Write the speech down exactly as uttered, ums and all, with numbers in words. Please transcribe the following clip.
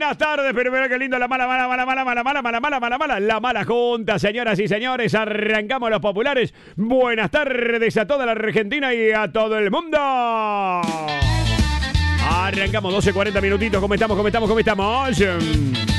Buenas tardes, pero mira qué lindo la mala, mala, mala, mala, mala, mala, mala, mala, mala, mala, la mala junta, señoras y señores. Arrancamos los populares. Buenas tardes a toda la Argentina y a todo el mundo. Arrancamos doce cuarenta minutitos. ¿Cómo estamos? ¿Cómo estamos? ¿Cómo estamos?